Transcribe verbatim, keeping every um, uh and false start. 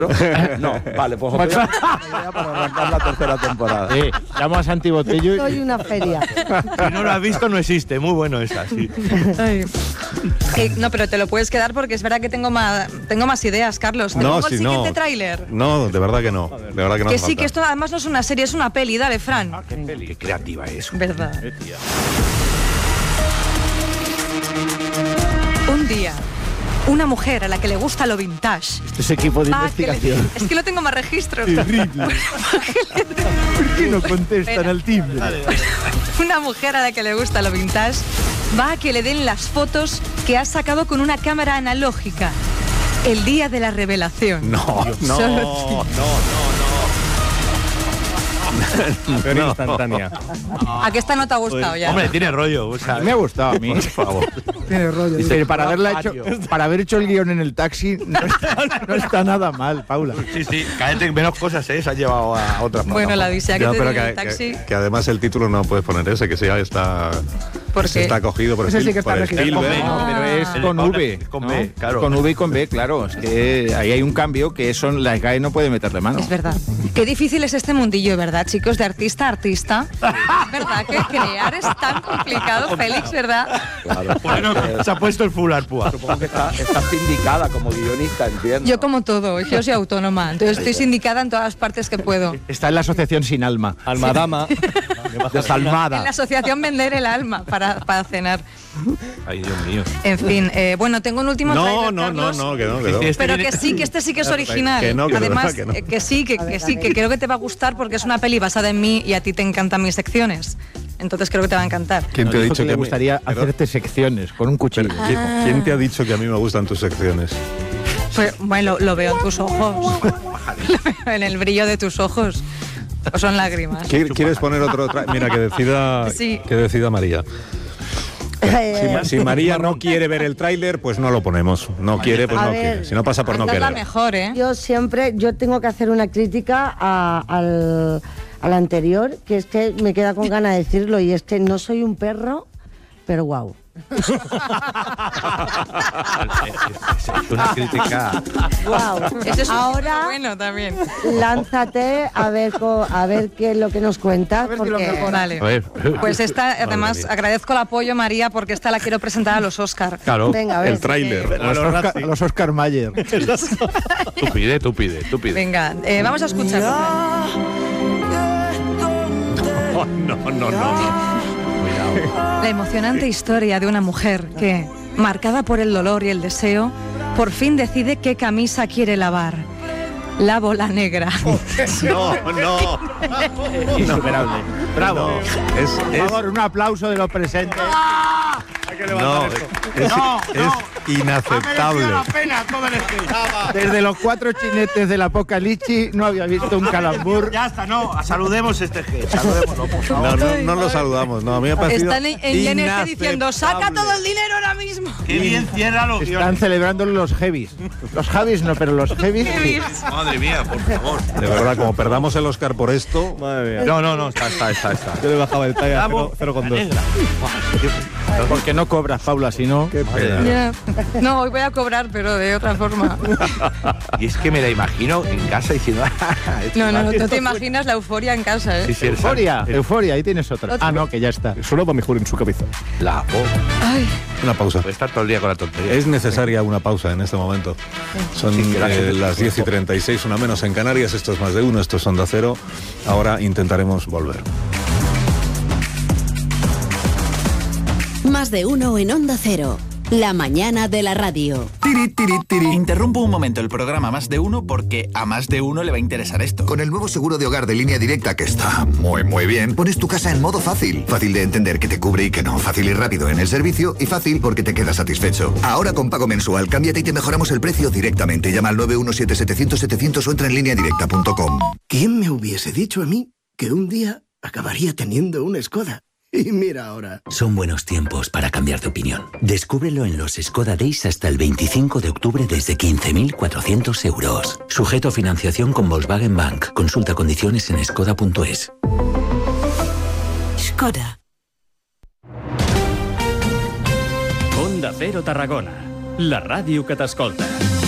No, vale, pues os idea para arrancar la tercera temporada. Sí, llamo a Santi Botello y... Soy una feria. Si no lo has visto, no existe. Muy bueno esa, sí. Eh, no, pero te lo puedes quedar porque es verdad que tengo más, tengo más ideas, Carlos. ¿Te No, pongo si el siguiente no. tráiler? No, de verdad que no. De verdad que no Que hace sí, falta. que esto además no es una serie, es una peli. Dale, Fran. Qué peli, qué creativa es. Verdad. Un día, una mujer a la que le gusta lo vintage. Este es equipo de va a que le- investigación. Es que no tengo más registros. Terrible. ¿Por qué no contestan Espera. al timbre? Una mujer a la que le gusta lo vintage va a que le den las fotos que ha sacado con una cámara analógica. El día de la revelación. No, no, Solo- no, no, Peor No. instantánea. ¿A que esta no te ha gustado ya? Hombre, tiene rollo. O sea, Me ha gustado a mí. por favor. Tiene rollo. Dice, para, haberla hecho, para haber hecho el guión en el taxi no está, no está nada mal, Paula. sí, sí, cállate, menos cosas, ¿eh? Se ha llevado a otra. Bueno, la dice que Ya, te pero den que, el taxi. que- que además el título no puedes poner ese, que ya está, ¿Por qué? está cogido por, Ese sí Spiel- que está por registrado. Spielberg. No, pero es El de con Paula V. es con ¿no? B, claro. Con V y con B, claro. Es que ahí hay un cambio que eso la S G A E no puede meterle mano. Es verdad. Qué difícil es este mundillo, ¿verdad, chicos? De artista a artista. Es verdad que crear es tan complicado, Félix, ¿verdad? Claro. Bueno, se ha puesto el full arpúa. Supongo que está, está sindicada como guionista, entiendo. Yo como todo, yo soy autónoma, entonces estoy sindicada en todas las partes que puedo. Está en la asociación Sin Alma. Almadama. En Desalmada. la asociación Vender el Alma para, para cenar. Ay, Dios mío. En fin, eh, bueno, tengo un último No, tráiler, no, no, Carlos. no, que no, que no. Sí, este Pero viene- que sí, que este sí que es original. Que no, que de Además, verdad que no. eh, que sí, que, que sí, que creo que te va a gustar porque es una peli basada en mí y a ti te encantan mis secciones. Entonces creo que te va a encantar. ¿Quién te ha Dijo dicho que le a mí- gustaría pero- hacerte secciones con un cuchillo? pero ¿quién, quién te ha dicho que a mí me gustan tus secciones? Pues, bueno, lo veo en tus ojos. Lo veo en el brillo de tus ojos. ¿O son lágrimas? ¿Qui- ¿Quieres poner otro tra- Mira, que decida, Sí. que decida María. Si, Eh, Ma- si María no quiere ver el tráiler, pues no lo ponemos. No quiere, pues A no ver, quiere. Si no pasa por no Esta es la querer. mejor, ¿eh? yo siempre, yo tengo que hacer una crítica a- al, al anterior, que es que me queda con ganas de decirlo, y es que no soy un perro, pero guau. Es una crítica. Guau. Ese es un Ahora bueno también. lánzate a ver co- a ver qué es lo que nos cuentas, porque Vale. A ver. Pues esta, además, mía. agradezco el apoyo, María, porque esta la quiero presentar a los Oscar. Claro. venga, a ver. El tráiler. Los Oscar, los Oscar Mayer. Tú pide, tú pide, tú pide. Venga, eh, vamos a escucharlo. No, no, no, no. La emocionante historia de una mujer que, marcada por el dolor y el deseo, por fin decide qué camisa quiere lavar. Lavo la negra. No, no. Insuperable. Bravo. Es, Por es, favor, un aplauso de los presentes. no, es, es inaceptable. Desde los cuatro chinetes del Apocalipsis no había visto un calambur. Ya está, no, saludemos este G, saludémoslo, por favor. No, no, no lo saludamos. No, a mí me ha parecido Están en, en N F diciendo, inaceptable. saca todo el dinero ahora mismo. Qué bien cierra los Están guiones. celebrando los heavies. Los Javis no, pero los heavies sí. Madre mía, por favor. De verdad, como perdamos el Oscar por esto, Madre mía. No, no, no, está, está, está, está. Yo le bajaba el talla a Lavo cero coma la dos. negra. Porque no cobras, Paula, si no. Ya. No, hoy voy a cobrar, pero de otra forma. Y es que me la imagino en casa diciendo. No, no, no, no te imaginas la euforia en casa, ¿eh? Sí, sí, Euforia, el- euforia, ahí tienes otra. Otra. Ah, no, que ya está. Solo va mejor en su cabeza. La voz. Ay, una pausa. Puede estar todo el día con la tontería. Es necesaria una pausa en este momento. Son Sí, gracias. eh, las diez y treinta y seis, una menos en Canarias. Esto es Más de Uno, esto es Onda Cero. Ahora intentaremos volver. Más de uno en Onda Cero. La mañana de la radio. Tiri, tiri, tiri. Interrumpo un momento el programa Más de Uno porque a más de uno le va a interesar esto. Con el nuevo seguro de hogar de Línea Directa, que está muy muy bien, pones tu casa en modo fácil. Fácil de entender que te cubre y que no. Fácil y rápido en el servicio y fácil porque te quedas satisfecho. Ahora con pago mensual, cámbiate y te mejoramos el precio directamente. Llama al nueve uno siete setecientos setecientos o entra en línea directa punto com. ¿Quién me hubiese dicho a mí que un día acabaría teniendo una Skoda? Y mira ahora. Son buenos tiempos para cambiar de opinión. Descúbrelo en los Skoda Days hasta el veinticinco de octubre desde quince mil cuatrocientos euros. Sujeto a financiación con Volkswagen Bank. Consulta condiciones en skoda punto es. Skoda. Onda Cero Tarragona, la ràdio que t'escolta.